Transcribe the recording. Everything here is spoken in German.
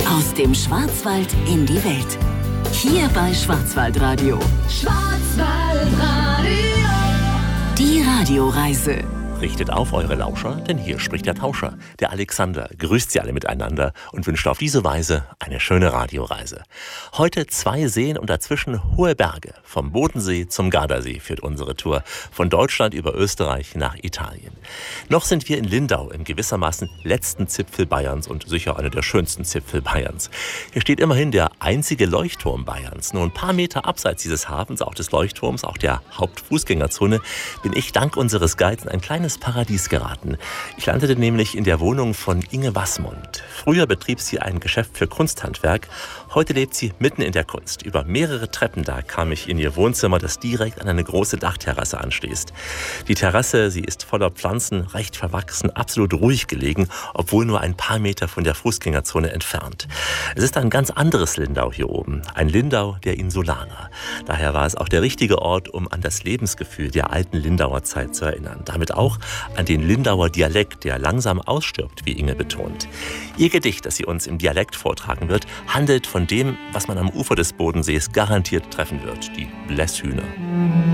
Aus dem Schwarzwald in die Welt. Hier bei Schwarzwaldradio. Schwarzwaldradio. Die Radioreise. Richtet auf eure Lauscher, denn hier spricht der Tauscher, der Alexander, grüßt sie alle miteinander und wünscht auf diese Weise eine schöne Radioreise. Heute 2 Seen und dazwischen hohe Berge. Vom Bodensee zum Gardasee führt unsere Tour, von Deutschland über Österreich nach Italien. Noch sind wir in Lindau, im gewissermaßen letzten Zipfel Bayerns und sicher einer der schönsten Zipfel Bayerns. Hier steht immerhin der einzige Leuchtturm Bayerns. Nur ein paar Meter abseits dieses Hafens, auch des Leuchtturms, auch der Hauptfußgängerzone, bin ich dank unseres Guides in ein kleines Paradies geraten. Ich landete nämlich in der Wohnung von Inge Wassmund. Früher betrieb sie ein Geschäft für Kunsthandwerk. Heute lebt sie mitten in der Kunst. Über mehrere Treppen da kam ich in ihr Wohnzimmer, das direkt an eine große Dachterrasse anschließt. Die Terrasse, sie ist voller Pflanzen, recht verwachsen, absolut ruhig gelegen, obwohl nur ein paar Meter von der Fußgängerzone entfernt. Es ist ein ganz anderes Lindau hier oben. Ein Lindau der Insulaner. Daher war es auch der richtige Ort, um an das Lebensgefühl der alten Lindauer Zeit zu erinnern. Damit auch an den Lindauer Dialekt, der langsam ausstirbt, wie Inge betont. Ihr Gedicht, das sie uns im Dialekt vortragen wird, handelt von dem, was man am Ufer des Bodensees garantiert treffen wird, die Blässhühner.